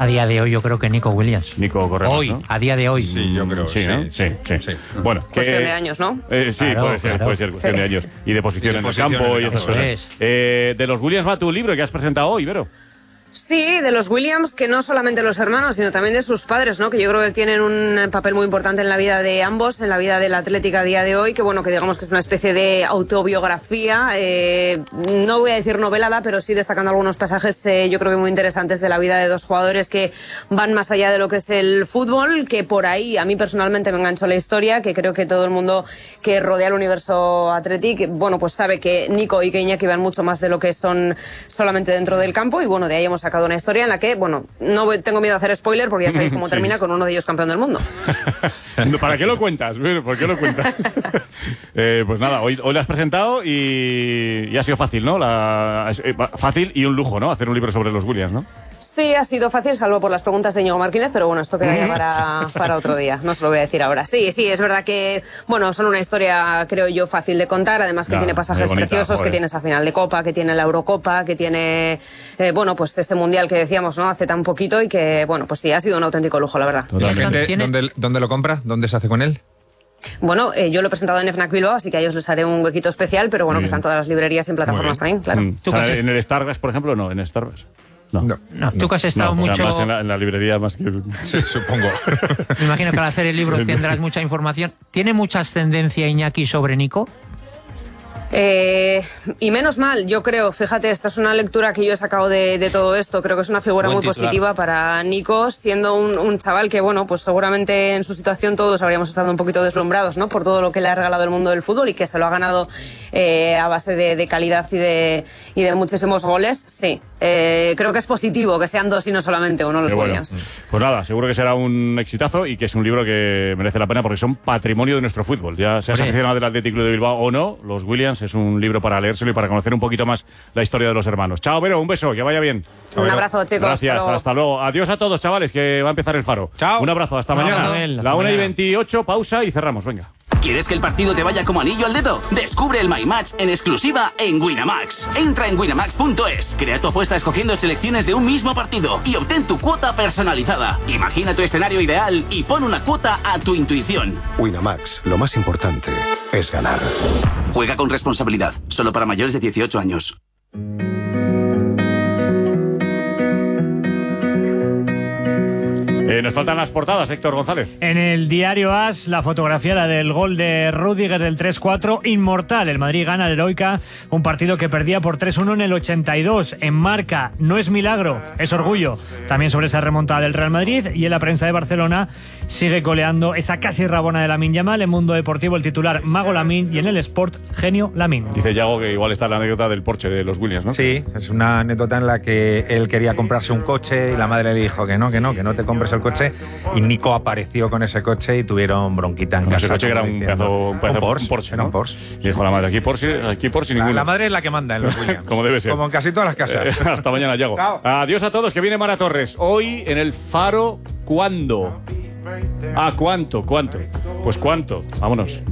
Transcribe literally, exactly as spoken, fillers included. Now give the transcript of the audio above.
A día de hoy yo creo que Nico Williams. Nico corre más, Hoy, ¿no? a día de hoy. Sí, yo creo Sí, sí, ¿no? sí, sí, sí. Bueno, Cuestión que- de años, ¿no? Eh, sí, Claro, puede ser, claro. puede ser cuestión Sí. de años. Y de posición Y de en el posición campo en el y estas campo. cosas. Eso es. Eh, de los Williams va tu libro que has presentado hoy, Vero. Sí, de los Williams, que no solamente los hermanos, sino también de sus padres, ¿no? Que yo creo que tienen un papel muy importante en la vida de ambos, en la vida del Atlético a día de hoy, que bueno, que digamos que es una especie de autobiografía, eh, no voy a decir novelada, pero sí destacando algunos pasajes, eh, yo creo que muy interesantes de la vida de dos jugadores que van más allá de lo que es el fútbol, que por ahí a mí personalmente me enganchó la historia, que creo que todo el mundo que rodea el universo Athletic, bueno, pues sabe que Nico y que Iñaki van mucho más de lo que son solamente dentro del campo, y bueno, de ahí hemos sacado una historia en la que, bueno, no voy- tengo miedo a hacer spoiler porque ya sabéis cómo Sí. termina con uno de ellos campeón del mundo. ¿Para qué lo cuentas? Vero? ¿Por qué lo cuentas? eh, pues nada, hoy, hoy lo has presentado y, y ha sido fácil, ¿no? La, es, eh, fácil y un lujo, ¿no? Hacer un libro sobre los Williams, ¿no? Sí, ha sido fácil, salvo por las preguntas de Íñigo Martínez, pero bueno, esto queda ya para, para otro día, no se lo voy a decir ahora. Sí, sí, es verdad que, bueno, son una historia, creo yo, fácil de contar, además que Claro, tiene muy pasajes bonita, preciosos, joder. que tiene esa final de Copa, que tiene la Eurocopa, que tiene, eh, bueno, pues ese Mundial que decíamos, ¿no?, hace tan poquito, y que, bueno, pues sí, ha sido un auténtico lujo, la verdad. ¿La gente, ¿Tiene- ¿dónde, ¿Dónde lo compra? ¿Dónde se hace con él? Bueno, eh, yo lo he presentado en FNAC Bilbao, así que a ellos les haré un huequito especial, pero bueno, Muy que bien. están todas las librerías y en plataformas Muy también, claro. Mm. ¿Tú O sea, qué haces? en el Starbucks, por ejemplo, no, en Starbucks. No. No. No, tú que has estado No, o sea, mucho... más en la, en la librería más que... Sí, supongo. Me imagino que al hacer el libro tendrás mucha información. ¿Tiene mucha ascendencia Iñaki sobre Nico? Eh, y menos mal, yo creo, fíjate, esta es una lectura que yo he sacado de, de todo esto, creo que es una figura Buen muy titular. positiva para Nico, siendo un, un chaval que, bueno, pues seguramente en su situación todos habríamos estado un poquito deslumbrados, ¿no?, por todo lo que le ha regalado el mundo del fútbol y que se lo ha ganado eh, a base de, de calidad y de, y de muchísimos goles, sí. Eh, creo que es positivo que sean dos y no solamente uno los Qué bueno. Williams. Pues nada, seguro que será un exitazo y que es un libro que merece la pena porque son patrimonio de nuestro fútbol. Ya seas Hombre. aficionado del Athletic Club de Bilbao o no, los Williams es un libro para leérselo y para conocer un poquito más la historia de los hermanos. Chao, Vero, un beso, que vaya bien. Un abrazo, chicos. Gracias, hasta luego. hasta luego. Adiós a todos, chavales, que va a empezar el Faro. Chao. Un abrazo, hasta Chao, mañana. Manuel, hasta La una y mañana. veintiocho, pausa y cerramos, venga. ¿Quieres que el partido te vaya como anillo al dedo? Descubre el My Match en exclusiva en Winamax. Entra en winamax punto es, crea tu apuesta escogiendo selecciones de un mismo partido y obtén tu cuota personalizada. Imagina tu escenario ideal y pon una cuota a tu intuición. Winamax, lo más importante es ganar. Juega con responsabilidad, solo para mayores de dieciocho años. Eh, nos faltan las portadas, Héctor González. En el diario AS, la fotografía la del gol de Rüdiger del tres cuatro, inmortal. El Madrid gana al Heroica, un partido que perdía por tres uno en el ochenta y dos. En Marca, no es milagro, es orgullo. También sobre esa remontada del Real Madrid. Y en la prensa de Barcelona sigue coleando esa casi rabona de Lamine Yamal. En Mundo Deportivo, el titular Mago Lamine, y en el Sport, genio Lamine. Dice Yago que igual está la anécdota del Porsche de los Williams, ¿no? Sí, es una anécdota en la que él quería comprarse un coche y la madre le dijo que no, que no, que no te compres el coche, y Nico apareció con ese coche y tuvieron bronquita en Con casa. ese coche que era como un diciendo, pedazo, un pedazo un Porsche, un Porsche, era ¿no? un Porsche. Y dijo la madre, aquí Porsche, aquí Porsche La, ninguno. la madre es la que manda en los Williams. Como debe ser. Como en casi todas las casas. Eh, hasta mañana, Yago. Chao. Adiós a todos, que viene Mara Torres. Hoy en el Faro, ¿cuándo? Ah, ¿cuánto? ¿Cuánto? Pues cuánto. Vámonos.